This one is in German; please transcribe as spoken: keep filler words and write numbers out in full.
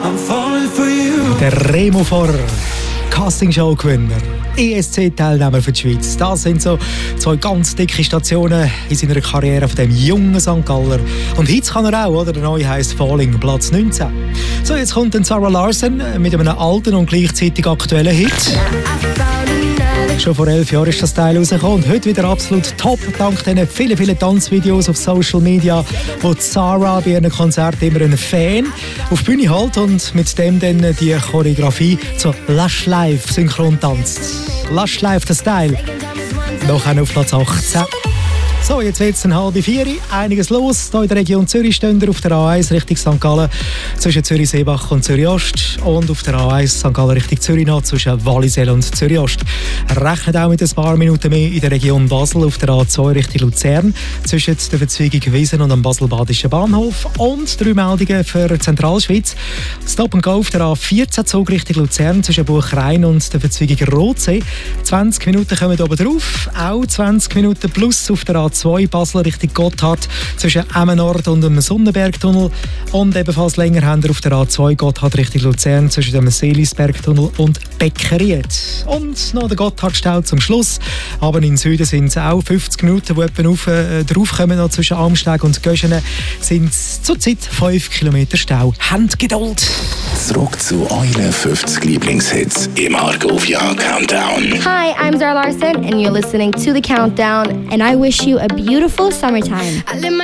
Der Remo Vor, Castingshow-Gewinner, E S C-Teilnehmer für die Schweiz. Das sind so zwei ganz dicke Stationen in seiner Karriere von dem jungen Sankt Galler. Und jetzt kann er auch, oder? Der neue heisst Falling, Platz neunzehn. So, jetzt kommt dann Zara Larsson mit einem alten und gleichzeitig aktuellen Hit. Schon vor elf Jahren ist das Teil rausgekommen und heute wieder absolut top, dank diesen vielen, vielen Tanzvideos auf Social Media, wo Zara bei ihren Konzerten immer einen Fan auf die Bühne hält und mit dem dann die Choreografie zu Lush Life synchron tanzt. Lush Life, der Style. Noch auf Platz achtzehn. So, jetzt wird es um halb vier. Einiges los. Hier in der Region Zürich stehen wir auf der A eins Richtung Sankt Gallen zwischen Zürich-Seebach und Zürich-Ost. Und auf der A eins Sankt Gallen Richtung Zürich noch zwischen Wallisell und Zürich-Ost. Rechnet auch mit ein paar Minuten mehr in der Region Basel auf der A zwei Richtung Luzern zwischen der Verzweigung Wiesen und am Basel-Badischen Bahnhof. Und drei Meldungen für Zentralschweiz. Stop and Go auf der A vierzehn Zug Richtung Luzern zwischen Buchrein und der Verzweigung Rotsee. zwanzig Minuten kommen oben drauf. Auch zwanzig Minuten plus auf der A zwei Basel Richtung Gotthard zwischen Emmenort und dem Sonnenbergtunnel. Und ebenfalls länger haben wir auf der A zwei Gotthard Richtung Luzern zwischen dem Seelisbergtunnel und Beckeried. Und noch der Gotthardstau zum Schluss. Aber im Süden sind es auch fünfzig Minuten, die etwa auf, äh, draufkommen. Noch zwischen Amsteg und Göschenen sind es zurzeit fünf Kilometer Stau. Habt Geduld! Zurück zu euren fünfzig Lieblingshits im Argovia Countdown. Hi, I'm Zara Larsson and you're listening to The Countdown and I wish you a beautiful summertime.